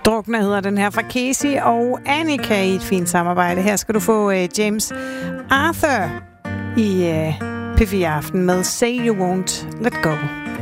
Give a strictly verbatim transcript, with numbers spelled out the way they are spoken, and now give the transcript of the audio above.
Drukner hedder den her fra Casey og Annika i et fint samarbejde. Her skal du få uh, James Arthur i uh, P fire Aften med Say You Won't Let Go.